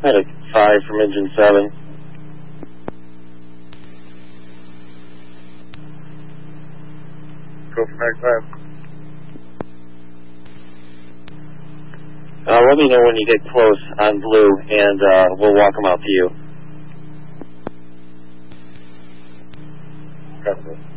Medic 5 from engine 7. Go for Medic 5. Let me know when you get close on blue, and we'll walk them out to you. Copy.